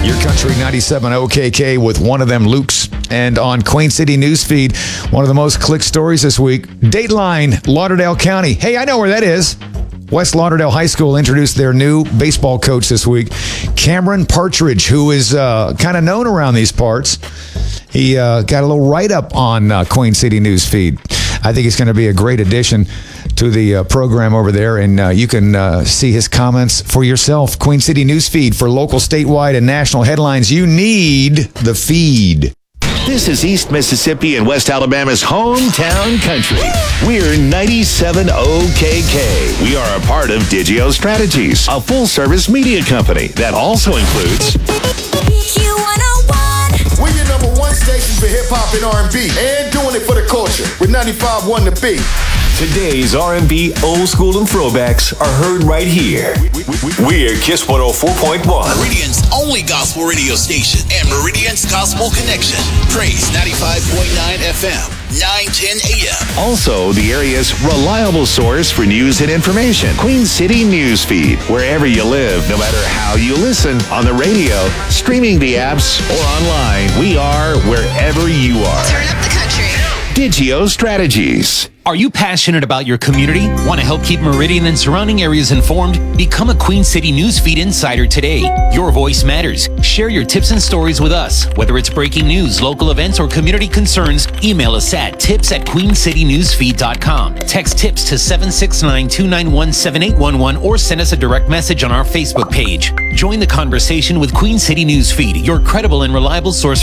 Your Country 97 OKK with one of them Lukes. And on Queen City Newsfeed, one of the most clicked stories this week, Dateline, Lauderdale County. Hey, I know where that is. West Lauderdale High School introduced their new baseball coach this week, Cameron Partridge, who is kind of known around these parts. He got a little write-up on Queen City Newsfeed. I think it's going to be a great addition to the program over there, and you can see his comments for yourself. Queen City Newsfeed for local, statewide, and national headlines. You need the feed. This is East Mississippi and West Alabama's hometown country. We're 97 OKK. We are a part of Digio Strategies, a full-service media company that also includes We're your number one station for hip-hop and R&B and doing it for the culture with 95.1 The Beat. Today's R&B, old school, and throwbacks are heard right here. We're Kiss 104.1. Meridian's only gospel radio station and Meridian's Gospel Connection. Praise 95.9 FM, 910 AM. Also, the area's reliable source for news and information. Queen City Newsfeed. Wherever you live, no matter how you listen, on the radio, streaming the apps, or online, we are wherever you are. Turn up the country. Digio Strategies. Are you passionate about your community? Want to help keep Meridian and surrounding areas informed? Become a Queen City Newsfeed insider today. Your voice matters. Share your tips and stories with us. Whether it's breaking news, local events, or community concerns, email us at tips@queencitynewsfeed.com. Text tips to 769-291-7811 or send us a direct message on our Facebook page. Join the conversation with Queen City Newsfeed, your credible and reliable source